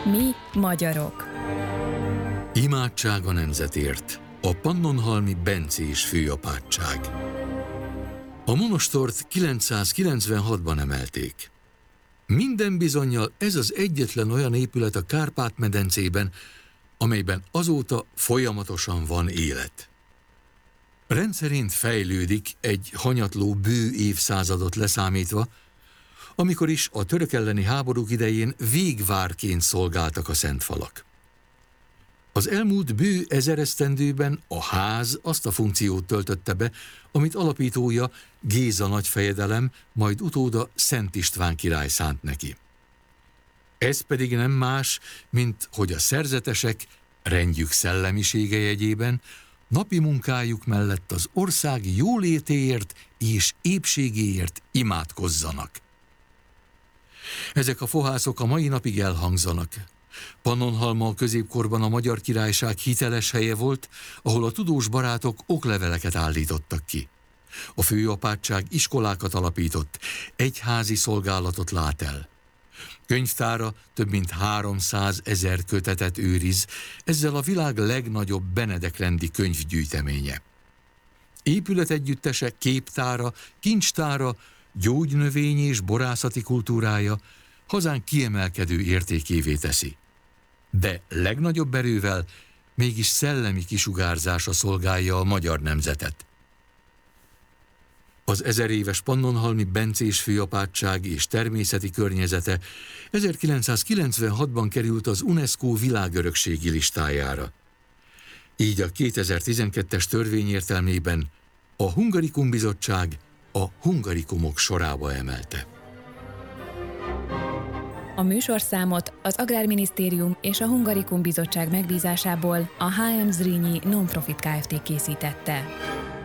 Mi magyarok. Imádság a nemzetért. A pannonhalmi bencés főapátság. A monostort 996-ban emelték. Minden bizonnyal ez az egyetlen olyan épület a Kárpát-medencében, amelyben azóta folyamatosan van élet. Rendszerint fejlődik egy hanyatló bő évszázadot leszámítva, amikor is a török elleni háborúk idején végvárként szolgáltak a szent falak. Az elmúlt bő 1000 esztendőben a ház azt a funkciót töltötte be, amit alapítója Géza nagyfejedelem, majd utóda Szent István király szánt neki. Ez pedig nem más, mint hogy a szerzetesek rendjük szellemisége jegyében napi munkájuk mellett az ország jólétéért és épségéért imádkozzanak. Ezek a fohászok a mai napig elhangzanak. Pannonhalma a középkorban a Magyar Királyság hiteles helye volt, ahol a tudós barátok okleveleket állítottak ki. A főapátság iskolákat alapított, egyházi szolgálatot lát el. Könyvtára több mint 300 000 kötetet őriz, ezzel a világ legnagyobb Benedek-rendi könyvgyűjteménye. Épületegyüttese, képtára, kincstára, gyógynövény és borászati kultúrája hazánk kiemelkedő értékévé teszi. De legnagyobb erővel mégis szellemi kisugárzása szolgálja a magyar nemzetet. Az 1000 éves pannonhalmi bencés főapátság és természeti környezete 1996-ban került az UNESCO világörökségi listájára. Így a 2012-es törvény értelmében a Hungarikum Bizottság a hungarikumok sorába emelte. A műsorszámot az Agrárminisztérium és a Hungarikum Bizottság megbízásából a HM Zrínyi Nonprofit Kft. Készítette.